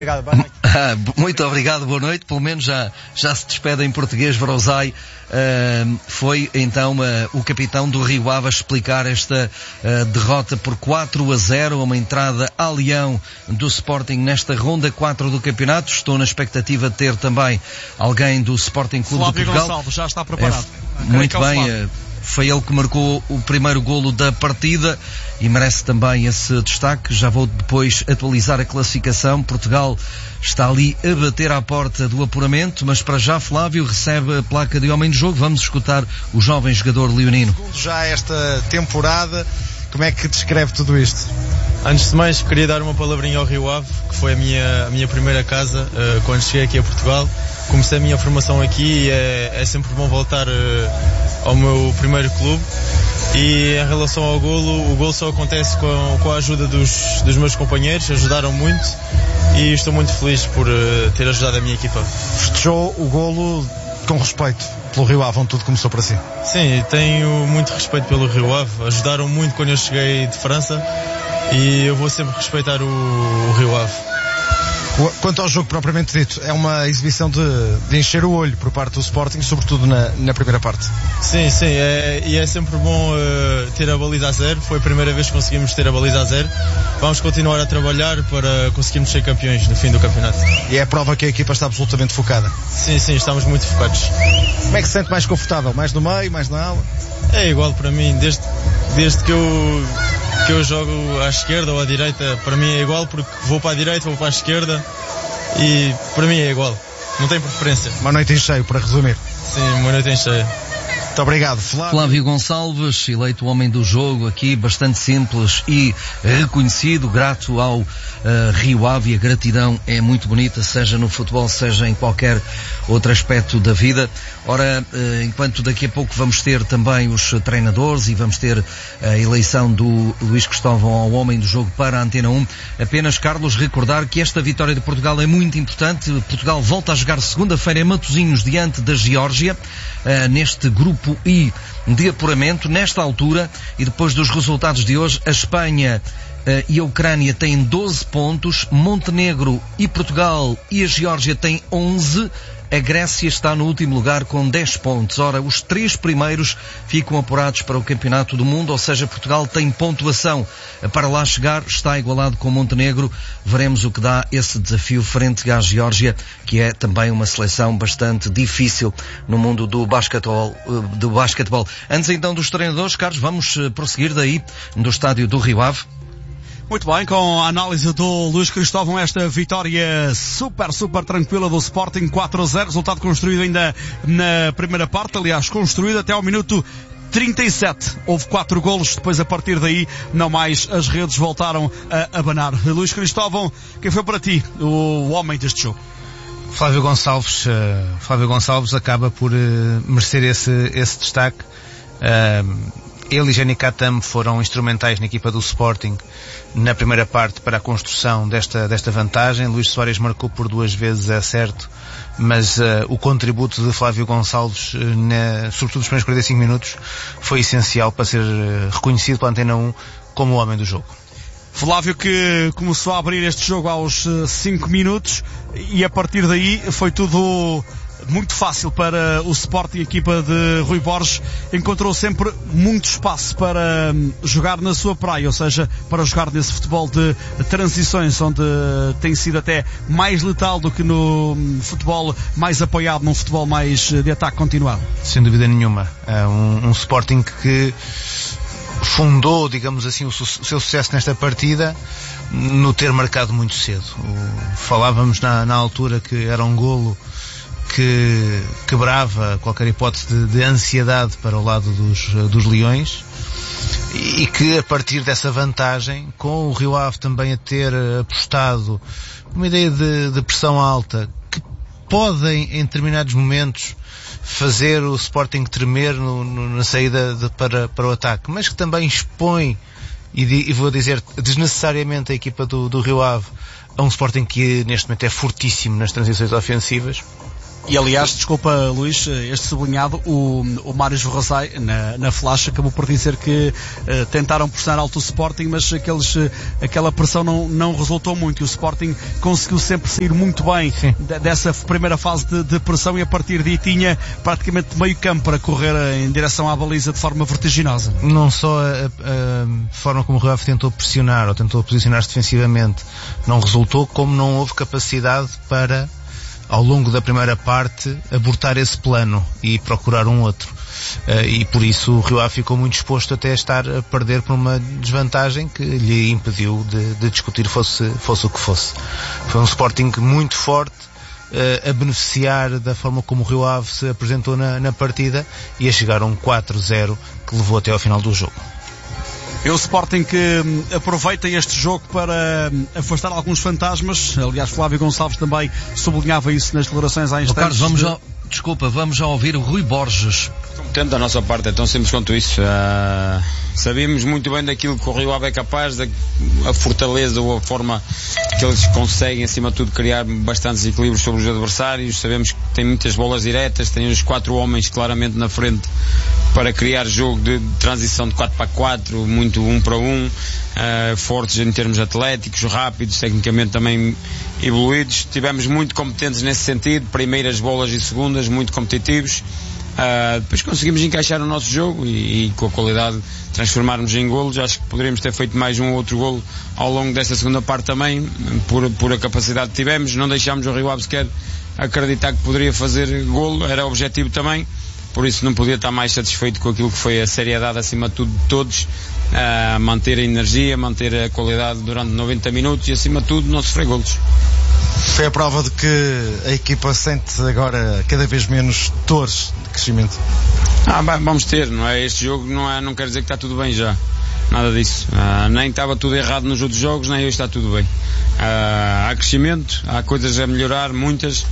Muito obrigado, boa noite. Pelo menos já se despede em português. Varosai foi então o capitão do Rio Ave a explicar esta derrota por 4-0, uma entrada a leão do Sporting nesta ronda 4 do campeonato. Estou na expectativa de ter também alguém do Sporting Clube de Portugal. Flávio Gonçalves já está preparado. Muito bem, foi ele que marcou o primeiro golo da partida e merece também esse destaque. Já vou depois atualizar a classificação. Portugal está ali a bater à porta do apuramento, mas para já Flávio recebe a placa de homem de jogo. Vamos escutar o jovem jogador leonino. Já esta temporada, como é que descreve tudo isto? Antes de mais, queria dar uma palavrinha ao Rio Ave, que foi a minha primeira casa quando cheguei aqui a Portugal. Comecei a minha formação aqui e é sempre bom voltar ao meu primeiro clube. E em relação ao golo, o golo só acontece com a ajuda dos meus companheiros, ajudaram muito e estou muito feliz por ter ajudado a minha equipa. Festejou o golo com respeito pelo Rio Ave, onde tudo começou para si? Sim, tenho muito respeito pelo Rio Ave, ajudaram muito quando eu cheguei de França e eu vou sempre respeitar o Rio Ave. Quanto ao jogo propriamente dito, é uma exibição de encher o olho por parte do Sporting, sobretudo na primeira parte. Sim, e é sempre bom ter a baliza a zero. Foi a primeira vez que conseguimos ter a baliza a zero. Vamos continuar a trabalhar para conseguirmos ser campeões no fim do campeonato. E é a prova que a equipa está absolutamente focada. Sim, estamos muito focados. Como é que se sente mais confortável? Mais no meio, mais na ala? É igual para mim, desde que eu jogo à esquerda ou à direita, para mim é igual, porque vou para a direita, vou para a esquerda e para mim é igual, não tem preferência. Uma noite em cheio, para resumir. Sim, uma noite em cheio. Muito obrigado, Flávio Gonçalves, eleito homem do jogo aqui, bastante simples e reconhecido, grato ao Rio Ave. A gratidão é muito bonita, seja no futebol, seja em qualquer outro aspecto da vida. Ora, enquanto daqui a pouco vamos ter também os treinadores e vamos ter a eleição do Luís Cristóvão ao homem do jogo para a Antena 1, apenas, Carlos, recordar que esta vitória de Portugal é muito importante. Portugal volta a jogar segunda-feira em Matosinhos diante da Geórgia, neste grupo I de apuramento. Nesta altura, e depois dos resultados de hoje, a Espanha e a Ucrânia têm 12 pontos, Montenegro e Portugal e a Geórgia têm 11, a Grécia está no último lugar com 10 pontos. Ora, os 3 primeiros ficam apurados para o Campeonato do Mundo, ou seja, Portugal tem pontuação para lá chegar, está igualado com Montenegro. Veremos o que dá esse desafio frente à Geórgia, que é também uma seleção bastante difícil no mundo do basquetebol. Antes então dos treinadores, Carlos, vamos prosseguir daí do estádio do Rio Ave. Muito bem, com a análise do Luís Cristóvão, esta vitória super tranquila do Sporting, 4-0, resultado construído ainda na primeira parte, aliás, construído até ao minuto 37. Houve 4 golos, depois a partir daí, não mais, as redes voltaram a abanar. Luís Cristóvão, quem foi para ti o homem deste jogo? Flávio Gonçalves acaba por merecer esse destaque. Ele e Jenny Katam foram instrumentais na equipa do Sporting na primeira parte para a construção desta vantagem. Luís Soares marcou por 2 vezes, é certo, mas o contributo de Flávio Gonçalves, sobretudo nos primeiros 45 minutos, foi essencial para ser reconhecido pela Antena 1 como o homem do jogo. Flávio, que começou a abrir este jogo aos 5 minutos e a partir daí foi tudo muito fácil para o Sporting. A equipa de Rui Borges encontrou sempre muito espaço para jogar na sua praia, ou seja, para jogar nesse futebol de transições, onde tem sido até mais letal do que no futebol mais apoiado, num futebol mais de ataque continuado. Sem dúvida nenhuma. Um Sporting que fundou, digamos assim, o seu sucesso nesta partida no ter marcado muito cedo. Falávamos na altura que era um golo que quebrava qualquer hipótese de ansiedade para o lado dos Leões, e que a partir dessa vantagem, com o Rio Ave também a ter apostado uma ideia de pressão alta, que podem em determinados momentos fazer o Sporting tremer na saída para o ataque, mas que também expõe, e vou dizer desnecessariamente, a equipa do Rio Ave a um Sporting que neste momento é fortíssimo nas transições ofensivas. E aliás, desculpa Luís, este sublinhado, o Mário Vorrazai na flash acabou por dizer que tentaram pressionar alto o Sporting, mas aquela pressão não resultou muito e o Sporting conseguiu sempre sair muito bem dessa primeira fase de pressão e a partir daí tinha praticamente meio campo para correr em direção à baliza de forma vertiginosa. Não só a forma como o Rio Ave tentou pressionar ou tentou posicionar-se defensivamente não resultou, como não houve capacidade para, ao longo da primeira parte, abortar esse plano e procurar um outro. E por isso o Rio Ave ficou muito exposto até a estar a perder por uma desvantagem que lhe impediu de discutir fosse o que fosse. Foi um Sporting muito forte, a beneficiar da forma como o Rio Ave se apresentou na partida e a chegar a um 4-0 que levou até ao final do jogo. É o Sporting que aproveita este jogo para afastar alguns fantasmas. Aliás, Flávio Gonçalves também sublinhava isso nas declarações há instantes. Carlos, vamos já ouvir o Rui Borges. Competente da nossa parte, é tão simples quanto isso. Sabíamos muito bem daquilo que o Rio Ave é capaz, a fortaleza ou a forma que eles conseguem, acima de tudo, criar bastantes equilíbrios sobre os adversários. Sabemos que tem muitas bolas diretas, tem os 4 homens claramente na frente para criar jogo de transição de 4-4, muito 1 para 1, fortes em termos atléticos, rápidos, tecnicamente também evoluídos. Tivemos muito competentes nesse sentido, primeiras bolas e segundas, muito competitivos. Depois conseguimos encaixar o nosso jogo e com a qualidade transformarmos em golos. Acho que poderíamos ter feito mais um ou outro golo ao longo desta segunda parte também, por a capacidade que tivemos. Não deixámos o Rio Ave sequer acreditar que poderia fazer golo, era o objetivo também. Por isso não podia estar mais satisfeito com aquilo que foi a seriedade acima de tudo de todos, manter a energia, manter a qualidade durante 90 minutos e acima de tudo não sofrer golos. Foi a prova de que a equipa sente agora cada vez menos dores de crescimento. Vamos ter, não é? Este jogo não quer dizer que está tudo bem já. Nada disso. Nem estava tudo errado nos outros jogos, nem hoje está tudo bem. Há crescimento, há coisas a melhorar, muitas.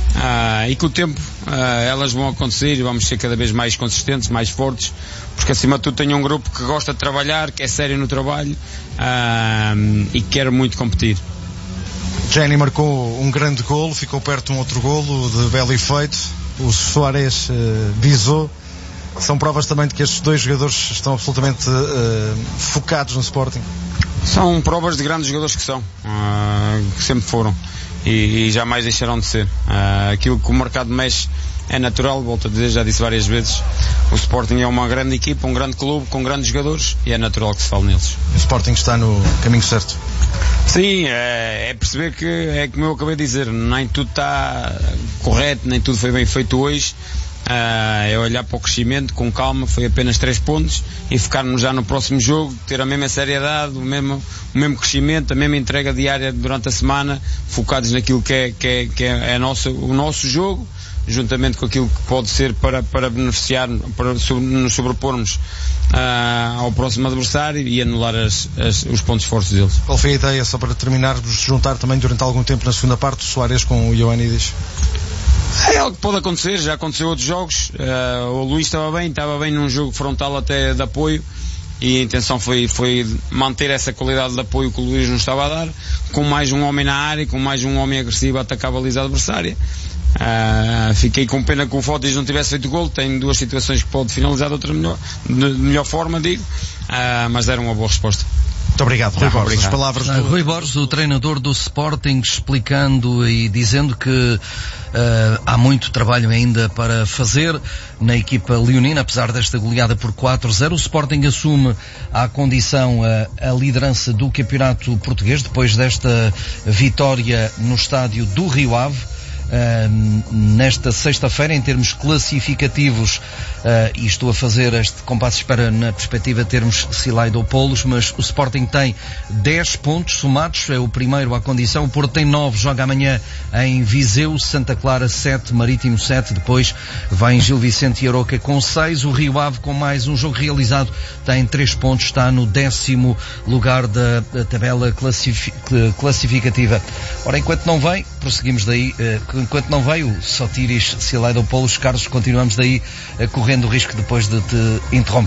E com o tempo elas vão acontecer e vamos ser cada vez mais consistentes, mais fortes, porque acima de tudo tenho um grupo que gosta de trabalhar, que é sério no trabalho e quer muito competir. Jenny marcou um grande golo, ficou perto de um outro golo de belo efeito, o Soares visou. São provas também de que estes dois jogadores estão absolutamente focados no Sporting. São provas de grandes jogadores que sempre foram e jamais deixarão de ser. Aquilo que o mercado mexe é natural, volto a dizer, já disse várias vezes, o Sporting é uma grande equipa, um grande clube com grandes jogadores e é natural que se fale neles. O Sporting está no caminho certo? Sim, é perceber que é como eu acabei de dizer, nem tudo está correto, nem tudo foi bem feito hoje. É olhar para o crescimento com calma, foi apenas 3 pontos e focarmos já no próximo jogo, ter a mesma seriedade, o mesmo crescimento, a mesma entrega diária durante a semana, focados naquilo que é o nosso jogo, juntamente com aquilo que pode ser para beneficiar, para nos sobrepormos ao próximo adversário e anular os pontos fortes deles. Qual foi a ideia, só para terminarmos, de juntar também durante algum tempo na segunda parte o Soares com o Ioannidis? É algo que pode acontecer, já aconteceu outros jogos. O Luís estava bem num jogo frontal até de apoio e a intenção foi manter essa qualidade de apoio que o Luís nos estava a dar, com mais um homem na área, com mais um homem agressivo a atacar a baliza adversária. Fiquei com pena que o Fotis não tivesse feito golo, tem 2 situações que pode finalizar de melhor forma, mas era uma boa resposta. Muito obrigado, Rui Borges. As palavras do... Rui Borges, o treinador do Sporting, explicando e dizendo que há muito trabalho ainda para fazer na equipa leonina, apesar desta goleada por 4-0. O Sporting assume à condição a liderança do campeonato português, depois desta vitória no estádio do Rio Ave. Nesta sexta-feira, em termos classificativos, e estou a fazer este compasso de espera na perspectiva de termos Silaid ou Polos, mas o Sporting tem 10 pontos somados, é o primeiro à condição. O Porto tem 9, joga amanhã em Viseu, Santa Clara 7, Marítimo 7, depois vai em Gil Vicente e Aroca com 6, o Rio Ave com mais um jogo realizado tem 3 pontos, está no 10º lugar da tabela classificativa. Ora, enquanto não vem, prosseguimos daí, enquanto não veio o Sotiris, Silaid ou Polos, Carlos, continuamos daí correndo o risco depois de te interromper.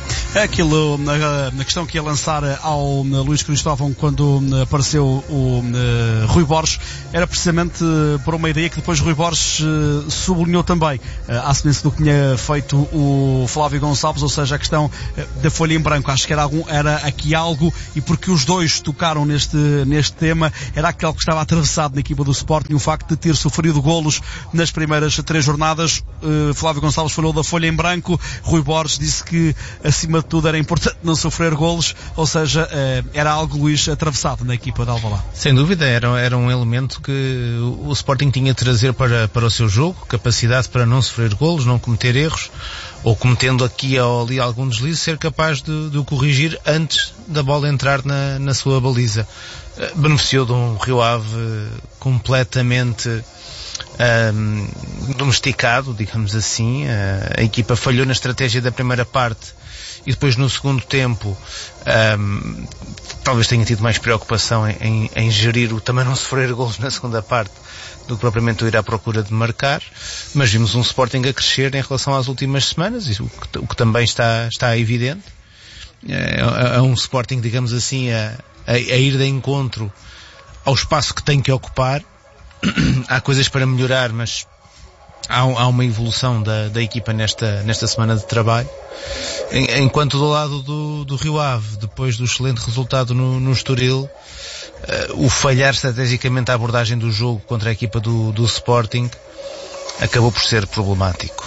Aquilo, na questão que ia lançar ao Luís Cristóvão quando apareceu o Rui Borges, era precisamente por uma ideia que depois Rui Borges sublinhou também, à semelhança do que tinha feito o Flávio Gonçalves, ou seja, a questão da folha em branco. Acho que era aqui algo, e porque os dois tocaram neste tema, era aquele que estava atravessado na equipa do Sporting, o facto de ter sofrido golos nas primeiras 3 jornadas. Flávio Gonçalves falou da folha em branco, Rui Borges disse que acima de tudo era importante não sofrer golos, ou seja, era algo, Luís, atravessado na equipa de Alvalade. Sem dúvida, era um elemento que o Sporting tinha de trazer para o seu jogo, capacidade para não sofrer golos, não cometer erros, ou cometendo aqui ou ali algum deslize, ser capaz de o corrigir antes da bola entrar na sua baliza. Beneficiou de um Rio Ave completamente domesticado, digamos assim. A equipa falhou na estratégia da primeira parte e depois no segundo tempo talvez tenha tido mais preocupação em gerir o também não sofrer golos na segunda parte do que propriamente o ir à procura de marcar, mas vimos um Sporting a crescer em relação às últimas semanas, o que também está evidente. É um Sporting, digamos assim, a ir de encontro ao espaço que tem que ocupar. Há coisas para melhorar, mas há uma evolução da equipa nesta semana de trabalho. Enquanto do lado do Rio Ave, depois do excelente resultado no Estoril, o falhar estrategicamente a abordagem do jogo contra a equipa do Sporting acabou por ser problemático.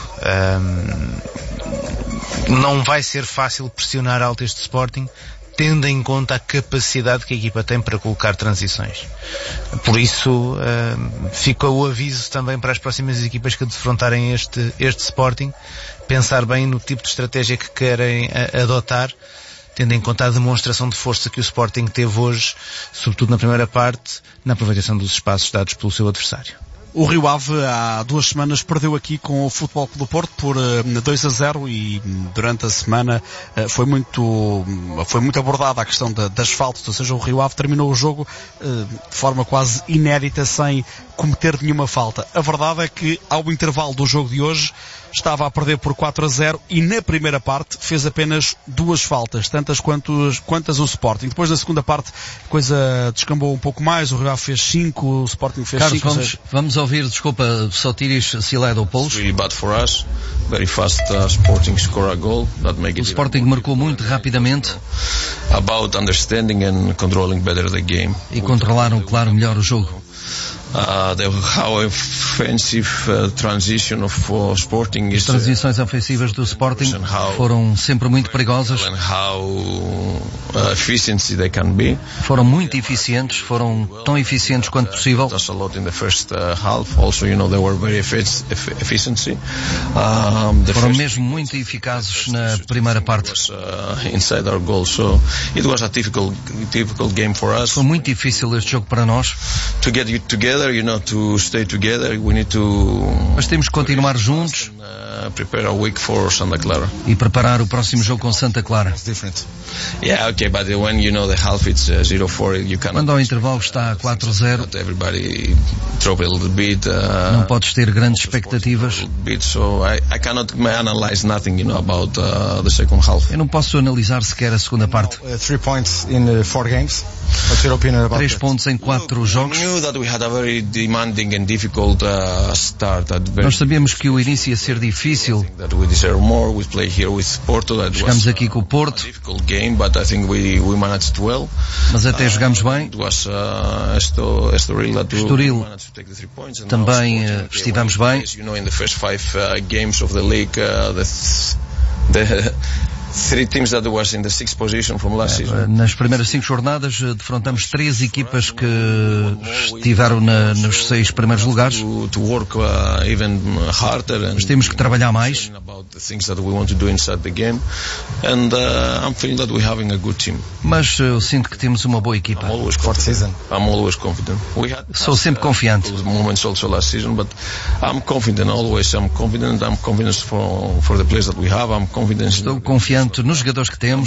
Não vai ser fácil pressionar alto este Sporting, tendo em conta a capacidade que a equipa tem para colocar transições. Por isso, fica o aviso também para as próximas equipas que defrontarem este Sporting, pensar bem no tipo de estratégia que querem adotar, tendo em conta a demonstração de força que o Sporting teve hoje, sobretudo na primeira parte, na aproveitação dos espaços dados pelo seu adversário. O Rio Ave há 2 semanas perdeu aqui com o Futebol Clube do Porto por 2-0 e durante a semana foi muito abordada a questão das faltas, ou seja, o Rio Ave terminou o jogo de forma quase inédita, sem cometer nenhuma falta. A verdade é que ao intervalo do jogo de hoje estava a perder por 4-0 e na primeira parte fez apenas 2 faltas, tantas quantas o Sporting. Depois na segunda parte a coisa descambou um pouco mais, o Rio Ave fez 5, o Sporting fez 5. Carlos, vamos ouvir, desculpa, Sotiris Siledopoulos. Really bad for us. Very fast Sporting score a goal that make it. O Sporting marcou muito rapidamente. About understanding and controlling better the game. E controlaram, claro, melhor o jogo. How offensive transition of Sporting is. As transições ofensivas do Sporting foram sempre muito perigosas. And how efficiency they can be. Foram muito eficientes, foram tão eficientes quanto possível. That's a lot in the first half. Also, they were very efficiency. Foram mesmo muito eficazes na primeira parte. Inside our goal, so it was a difficult game for us. Foi muito difícil este jogo para nós. To get together, to stay together, we need to. Mas temos que continuar juntos. Prepare a week for Santa Clara. E preparar o próximo jogo com Santa Clara. Yeah, okay, but when the half it's 0-4, you cannot. Quando ao intervalo está a 4-0, everybody drop a little bit. Não podes ter grandes expectativas. So I cannot analyze nothing, about the second half. Eu não posso analisar sequer a segunda parte. 3 points in 4 games. What's your opinion about 3 pontos em 4 jogos. Nós sabíamos que o início ia ser difícil. Jogamos aqui com o Porto, mas até jogamos bem. Estoril também estivemos bem. Nas primeiras 5 jornadas defrontamos 3 equipas que estiveram nos 6 primeiros lugares. Mas temos que trabalhar mais. Mas eu sinto que temos uma boa equipa. Sou sempre confiante. Estou confiante nos jogadores que temos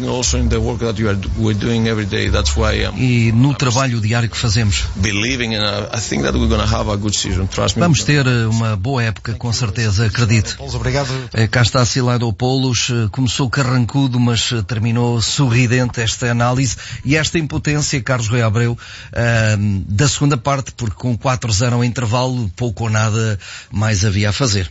e no trabalho diário que fazemos. Vamos ter uma boa época, com certeza, acredito. Obrigado Cá está Siladopoulos, começou carrancudo, mas terminou sorridente esta análise e esta impotência, Carlos Rui Abreu, da segunda parte, porque com 4-0 ao intervalo, pouco ou nada mais havia a fazer.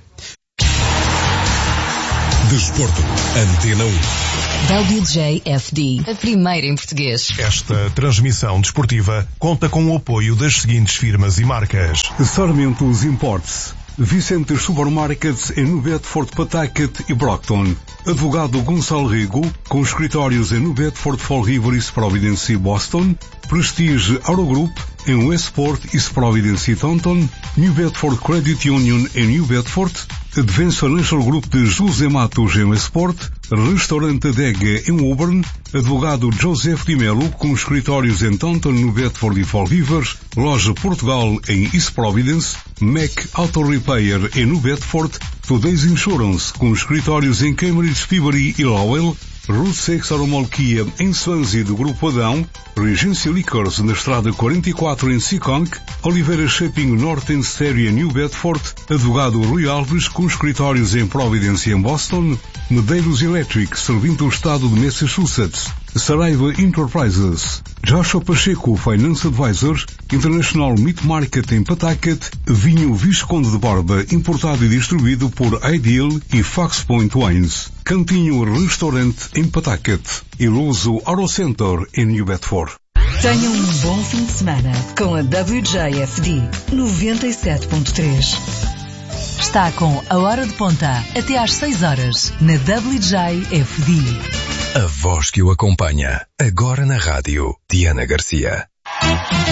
Desporto, Antena 1. WJFD, a primeira em português. Esta transmissão desportiva conta com o apoio das seguintes firmas e marcas: Sarmentos Imports, Vicente Supermarkets em New Bedford, Pawtucket e Brockton. Advogado Gonçalo Rigo, com escritórios em New Bedford, Fall River, East Providence e Boston. Prestige Eurogroup em Westport, East Providence e Taunton. New Bedford Credit Union em New Bedford. Advance Financial Group de José Matos em Westport. Restaurante Adega em Woburn. Advogado Joseph Di Melo, com escritórios em Taunton, New Bedford e Fall River. Loja Portugal em East Providence. Mac Auto Repair em New Bedford. Today's Insurance, com escritórios em Cambridge, Peabody e Lowell. Route 6 Aromolquia em Swansea do Grupo Adão. Regency Liquors na Estrada 44 em Seekonk. Oliveira Shopping North em Stereo em New Bedford. Advogado Rui Alves, com escritórios em Providence e em Boston. Medeiros Electric, servindo o estado de Massachusetts. Saraiva Enterprises. Joshua Pacheco, Finance Advisor. International Meat Market em Pawtucket. Vinho Visconde de Borba, importado e distribuído por Ideal e Fox Point Wines. Cantinho Restaurante em Pawtucket. E Luso Auto Center em New Bedford. Tenha um bom fim de semana com a WJFD 97.3. Está com a Hora de Ponta até às 6 horas na WJFD. A voz que o acompanha, agora na rádio, Diana Garcia.